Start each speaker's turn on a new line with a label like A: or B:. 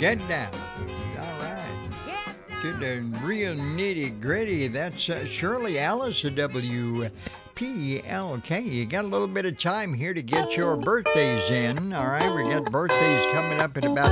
A: Get down. All right. To the real nitty gritty. That's Shirley Alice of WPLK. You got a little bit of time here to get your birthdays in. All right, we got birthdays coming up in about